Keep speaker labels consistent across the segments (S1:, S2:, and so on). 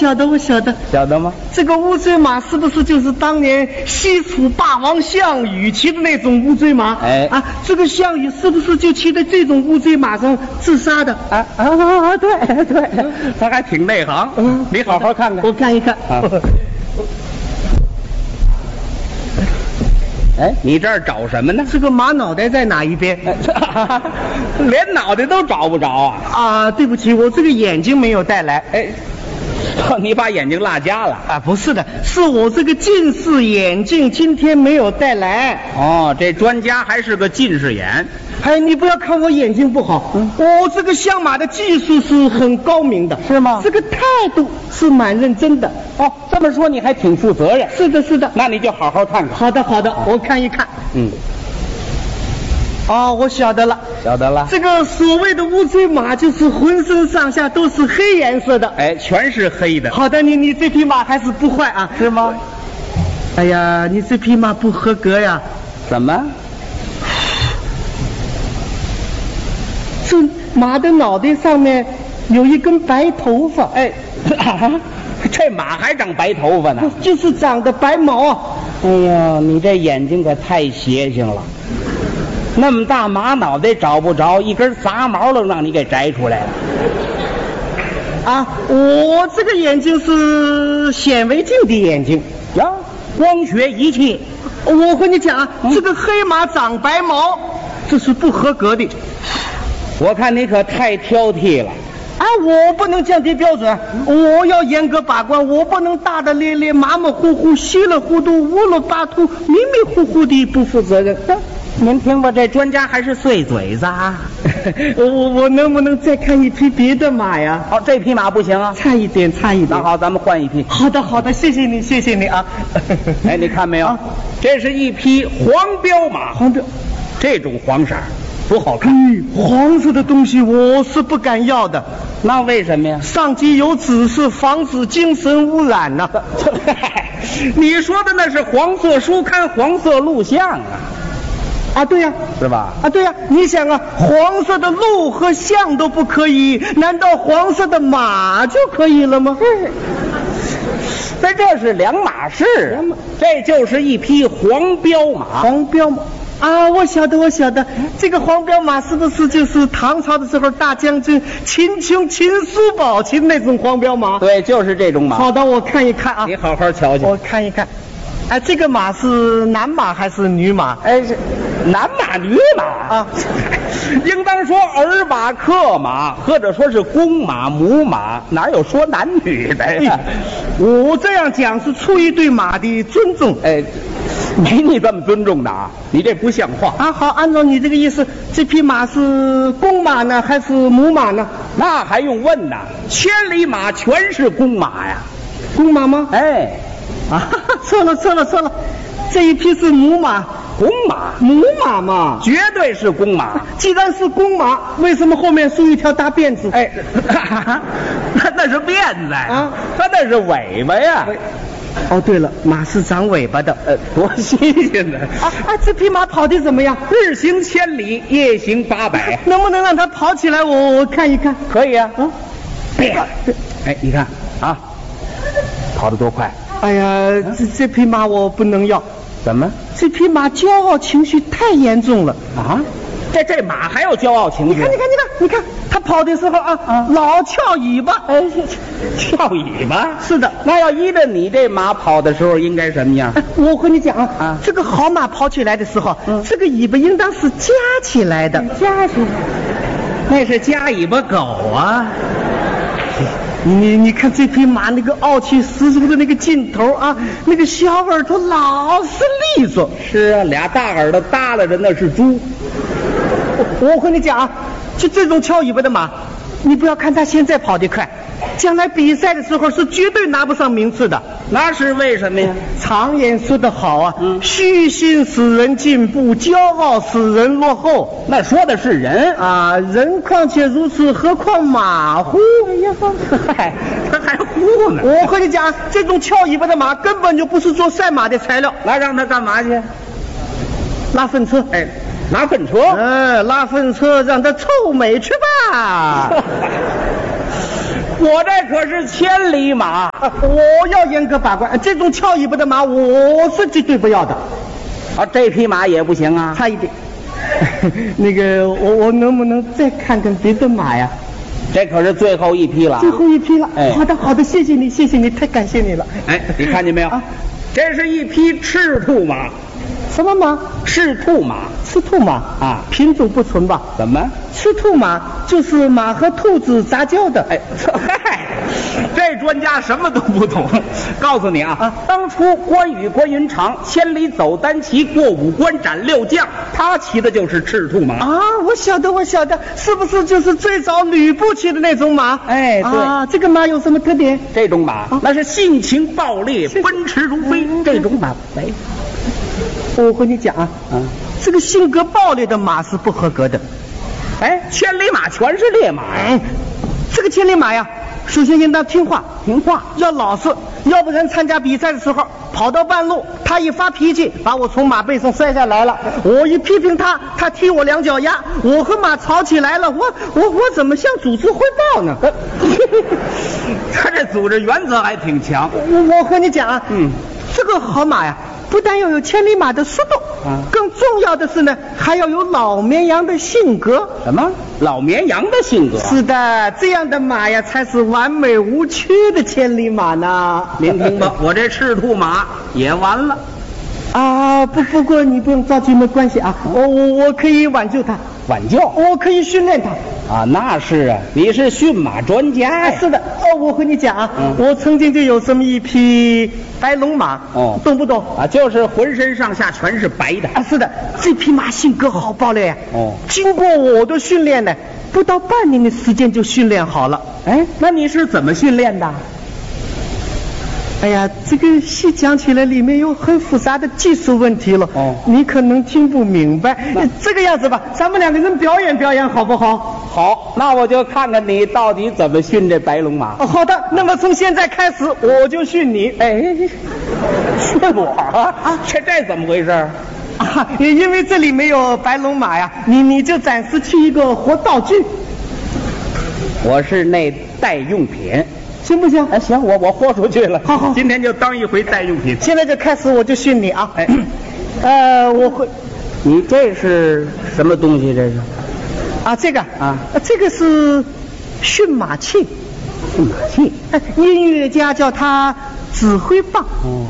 S1: 晓得，我晓得。
S2: 晓得吗？
S1: 这个乌骓马是不是就是当年西楚霸王项羽骑的那种乌骓马？
S2: 哎
S1: 啊，这个项羽是不是就骑在这种乌骓马上自杀的？
S2: 对对，他还挺内行。你好好看看。
S1: 我看一看。
S2: 啊哎，你这儿找什么呢？
S1: 这个马脑袋在哪一边？
S2: 连脑袋都找不着啊！
S1: 啊，对不起，我这个眼睛没有带来。
S2: 哎，你把眼睛落家了
S1: 啊？不是的，是我这个近视眼镜今天没有带来。
S2: 哦，这专家还是个近视眼。
S1: 哎，你不要看我眼睛不好，我这个相马的技术是很高明的，
S2: 是吗？
S1: 这个态度是蛮认真的。
S2: 哦，这么说你还挺负责任。
S1: 是的，是的。
S2: 那你就好好看看。
S1: 好的，好的，我看一看。哦，我晓得了。
S2: 晓得了。
S1: 这个所谓的乌骓马就是浑身上下都是黑颜色的。
S2: 哎，全是黑的。
S1: 好的，你这匹马还是不坏啊？
S2: 是吗？
S1: 哎呀，你这匹马不合格呀。
S2: 怎么？
S1: 这马的脑袋上面有一根白头发。
S2: 哎，这马还长白头发呢？
S1: 就是长的白毛啊。
S2: 哎呀，你这眼睛可太邪性了，那么大马脑袋找不着，一根杂毛都让你给摘出来了。
S1: 啊，我这个眼睛是显微镜的眼睛
S2: 呀，光学仪器。
S1: 我和你讲啊，这个黑马长白毛，这是不合格的。
S2: 我看你可太挑剔了。
S1: 啊，我不能降低标准，我要严格把关，我不能大大咧咧、马马虎虎、稀里糊涂、乌里八涂、迷迷糊糊的不负责任。
S2: 您听吧，这专家还是碎嘴子啊。
S1: 我能不能再看一匹别的马呀？
S2: 哦，这匹马不行啊，
S1: 差一点，差一点。
S2: 那好，咱们换一匹。
S1: 好的，好的，谢谢你，谢谢你啊。
S2: 哎，你看没有？这是一匹黄骠马。
S1: 黄骠，
S2: 这种黄色多好看。
S1: 黄色的东西我是不敢要的。
S2: 那为什么呀？
S1: 上级有指示防止精神污染呢。
S2: 你说的那是黄色书刊、黄色录像啊。
S1: 啊，对呀，
S2: 是吧？
S1: 啊，对呀，你想啊，黄色的鹿和象都不可以，难道黄色的马就可以了吗？
S2: 这是两码事。这就是一匹黄骠马。
S1: 黄骠马啊，我晓得，我晓得，这个黄骠马是不是就是唐朝的时候大将军秦琼、秦叔宝骑的那种黄骠马？
S2: 对，就是这种马。
S1: 好的，我看一看啊。
S2: 你好好瞧瞧。
S1: 我看一看。哎，这个马是男马还是女马？
S2: 哎，是男马女马
S1: 啊，
S2: 应当说儿马、克马，或者说是公马、母马，哪有说男女的呀？
S1: 我这样讲是出于对马的尊重。
S2: 哎，没你这么尊重的啊！你这不像话
S1: 啊！好，按照你这个意思，这匹马是公马呢，还是母马呢？
S2: 那还用问呢？千里马全是公马呀！
S1: 公马吗？
S2: 哎，
S1: 啊，错了，这一匹是母马。
S2: 公马，
S1: 母马嘛，
S2: 绝对是公马。
S1: 既然是公马，为什么后面梳一条大辫子？
S2: 哎，那是辫子啊，它那是尾巴呀。
S1: 哦，对了，马是长尾巴的，
S2: 多新鲜呢！
S1: 这匹马跑得怎么样？
S2: 日行千里，夜行800。
S1: 能不能让它跑起来？我看一看。
S2: 可以啊。哎，你看啊，跑得多快！
S1: 哎呀，这匹马我不能要。
S2: 怎么？
S1: 这匹马骄傲情绪太严重了
S2: 啊！这马还有骄傲情绪？
S1: 你看，它跑的时候啊，老翘尾巴。
S2: 哎，翘尾巴？
S1: 是的。
S2: 那要依着你这马跑的时候，应该什么样？
S1: 我和你讲啊，这个好马跑起来的时候，这个尾巴应当是夹起来的。
S2: 夹起来？那是夹尾巴狗啊！
S1: 你看这匹马那个傲气十足的那个劲头啊，那个小耳朵老是利索。
S2: 是啊，俩大耳朵耷拉着那是猪。
S1: 我和你讲啊，就这种翘尾巴的马，你不要看它现在跑得快，将来比赛的时候是绝对拿不上名次的。
S2: 那是为什么呀？
S1: 常言说得好啊，虚心使人进步，骄傲使人落后。
S2: 那说的是人
S1: 啊，人况且如此，何况马乎？
S2: 哎呀，嗨，他还呼呢！
S1: 我和你讲，这种翘尾巴的马根本就不是做赛马的材料。
S2: 那让他干嘛去？
S1: 拉粪车。
S2: 哎，拉粪车？
S1: 拉粪车让他臭美去吧。
S2: 我这可是千里马，
S1: 我要严格把关，这种翘尾巴的马我是绝对不要的。
S2: 啊，这匹马也不行啊，
S1: 差一点。那个我能不能再看看别的马呀？
S2: 这可是最后一匹了，
S1: 最后一匹了。
S2: 哎，
S1: 好的好的，谢谢你谢谢你，太感谢你了。
S2: 哎，你看见没有？啊，这是一匹赤兔马。
S1: 什么马？
S2: 赤兔马。
S1: 赤兔马啊，品种不纯吧？
S2: 怎么？
S1: 赤兔马就是马和兔子杂交的。
S2: 哎，嗨，这专家什么都不懂。告诉你啊，当初关羽关云长千里走单骑，过五关斩六将，他骑的就是赤兔马
S1: 啊。我晓得，是不是就是最早吕布骑的那种马？
S2: 哎，对
S1: 啊，这个马有什么特点？
S2: 这种马那是性情暴烈，奔驰如飞。这种马，哎，
S1: 我和你讲啊，这个性格暴烈的马是不合格的。
S2: 哎，千里马全是烈马呀。
S1: 这个千里马呀，首先应当听话，要老实，要不然参加比赛的时候跑到半路，他一发脾气，把我从马背上摔下来了，我一批评他，他踢我两脚丫，我和马吵起来了，我怎么向组织汇报呢？
S2: 他这组织原则还挺强。
S1: 我和你讲啊，这个好马呀，不但要有千里马的速度，更重要的是呢，还要有老绵羊的性格。
S2: 什么？老绵羊的性格？
S1: 是的，这样的马呀，才是完美无缺的千里马呢。
S2: 您听吧，我这赤兔马也完了。
S1: 啊，不过你不用着急，没关系啊，我可以挽救它。
S2: 挽救？
S1: 我可以训练它。
S2: 啊，那是啊，你是驯马专家呀。
S1: 是的，我和你讲啊，我曾经就有这么一匹白龙马，懂不懂？
S2: 啊，就是浑身上下全是白的。
S1: 啊，是的，这匹马性格好暴烈呀。经过我的训练呢，不到半年的时间就训练好了。
S2: 哎，那你是怎么训练的？
S1: 哎呀，这个细讲起来里面有很复杂的技术问题了。你可能听不明白。这个样子吧，咱们两个人表演好不好？
S2: 好，那我就看看你到底怎么训这白龙马。
S1: 好的，那么从现在开始我就训你。
S2: 哎，训我啊？这怎么回事
S1: 啊？因为这里没有白龙马呀，你就暂时去一个活道具。
S2: 我是那代用品。
S1: 行不行？
S2: 哎，行，我豁出去了。
S1: 好，
S2: 今天就当一回代用品。
S1: 现在就开始，我就训你啊。我会。
S2: 你这是什么东西？这是？
S1: 啊，这个啊，这个是驯马器。
S2: 驯马器？
S1: 音乐家叫它指挥棒。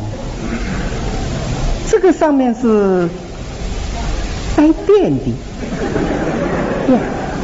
S1: 这个上面是带电的。对。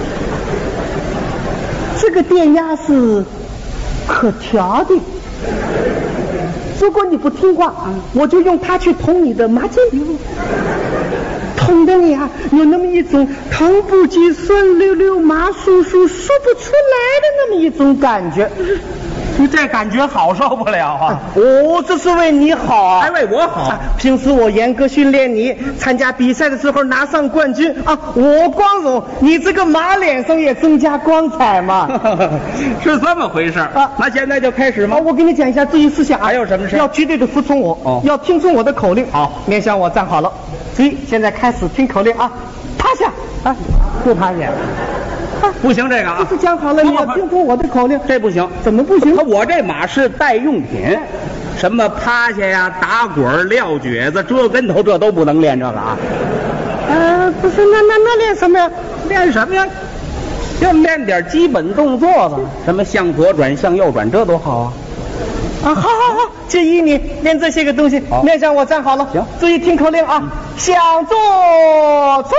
S1: 这个电压是可调的，如果你不听话，我就用它去捅你的马筋，捅的你啊有那么一种疼不及酸溜溜麻酥酥说不出来的那么一种感觉。
S2: 你这感觉好受不了啊！
S1: 这是为你好啊，
S2: 还为我好。
S1: 平时我严格训练你，参加比赛的时候拿上冠军啊，我光荣，你这个马脸上也增加光彩嘛。
S2: 是这么回事啊？那现在就开始吗？
S1: 我跟你讲一下注意事项啊。
S2: 还有什么事？
S1: 要绝对的服从我，要听从我的口令。
S2: 好，
S1: 面向我站好了。注意，现在开始听口令啊！趴下啊，不趴下。
S2: 不行，这个啊，
S1: 这是讲好了，你要听从我的口令。
S2: 这不行，
S1: 怎么不行？
S2: 我这马是代用品，什么趴下呀、打滚、撂蹶子、折跟头，这都不能练这个啊。
S1: 不是，那练什么呀？
S2: 练什么呀？要练点基本动作吧，什么向左转、向右转，这多好啊！
S1: 好，就依你练这些个东西。面向我站好了，
S2: 行，
S1: 注意听口令啊！向左转。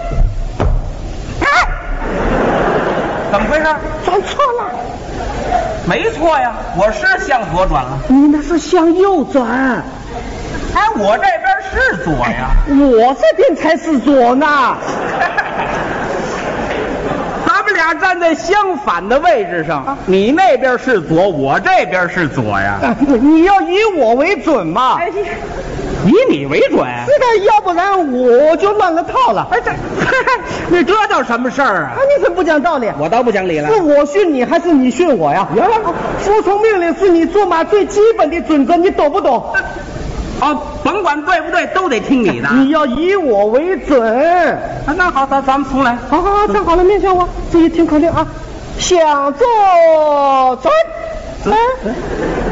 S2: 怎么回事？
S1: 转错了。
S2: 没错呀，我是向左转了。
S1: 你那是向右转。
S2: 哎，我这边是左呀。
S1: 我这边才是左呢。
S2: 咱们俩站在相反的位置上，你那边是左，我这边是左呀。
S1: 你要以我为准嘛。
S2: 以你为准。
S1: 是的，要不然我就乱了套了。
S2: 你这叫什么事儿啊？
S1: 你怎么不讲道理？
S2: 我倒不讲理了。
S1: 是我训你还是你训我呀？服从命令是你做马最基本的准则，你懂不懂？
S2: 甭管对不对，都得听你的。
S1: 你要以我为准。
S2: 那好，咱们重来。
S1: 好，站好了，面向我，注意听口令啊！ 向左转。